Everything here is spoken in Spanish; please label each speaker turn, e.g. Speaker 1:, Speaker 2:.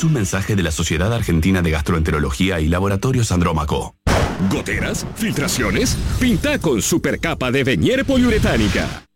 Speaker 1: es un mensaje de la Sociedad Argentina de Gastroenterología y Laboratorios Andrómaco.
Speaker 2: ¿Goteras? ¿Filtraciones? Pinta con supercapa de Venier poliuretánica.